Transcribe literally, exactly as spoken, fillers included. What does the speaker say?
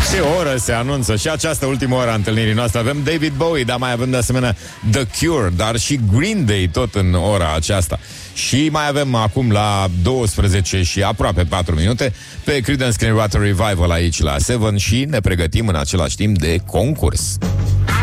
Ce oră se anunță și această ultimă oră a întâlnirii noastre. Avem David Bowie, dar mai avem de asemenea The Cure, dar și Green Day tot în ora aceasta. Și mai avem acum la douăsprezece și aproape patru minute pe Creedence Clearwater Revival aici la șapte și ne pregătim în același timp de concurs.